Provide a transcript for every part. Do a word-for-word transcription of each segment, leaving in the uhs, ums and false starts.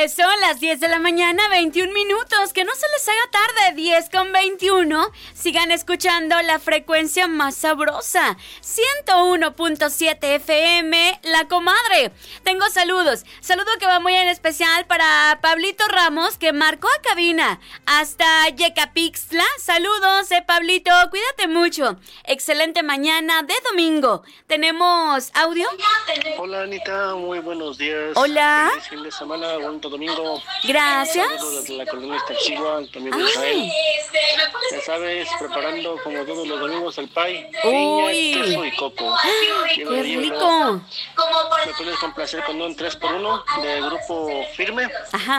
Pues son las diez de la mañana, veintiún minutos. Que no se les haga tarde, diez con veintiuno. Sigan escuchando la frecuencia más sabrosa, ciento uno punto siete F M, La Comadre. Tengo saludos. Saludo que va muy en especial para Pablito Ramos, que marcó a cabina hasta Yecapixtla. Saludos, eh, Pablito. Cuídate mucho. Excelente mañana de domingo. ¿Tenemos audio? Hola, Anita. Muy buenos días. Hola. Feliz fin de semana, bonito domingo. Gracias. Saludos desde la colonia Iztaccíhuatl, también de Israel. Ya sabes, preparando como todos los domingos el pay, piña, Uy. queso y coco. ¡Qué rico! Me puedes complacer con un tres por uno de Grupo Firme. Ajá.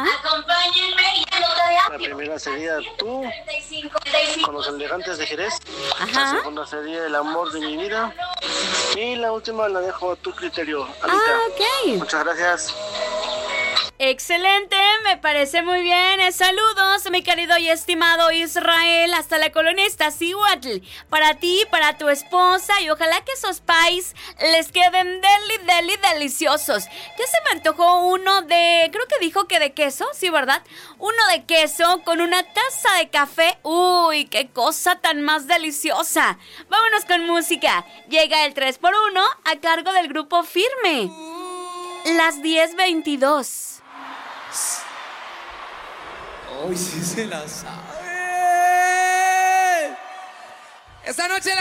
La primera sería Tú, con los elegantes de Jerez. Ajá. La segunda sería El amor de mi vida. Y la última la dejo a tu criterio, Anita. Ah, ok. Muchas gracias. Excelente, me parece muy bien. Eh, Saludos, mi querido y estimado Israel, hasta la colonia Iztaccíhuatl. Para ti, para tu esposa, y ojalá que esos pais les queden deli, deli, deliciosos. ¿Qué se me antojó? Uno de, creo que dijo que de queso, sí, ¿verdad? Uno de queso con una taza de café. Uy, qué cosa tan más deliciosa. Vámonos con música. Llega el tres por uno a cargo del Grupo Firme. Las diez veintidós. Hoy sí se la sabe. Esta noche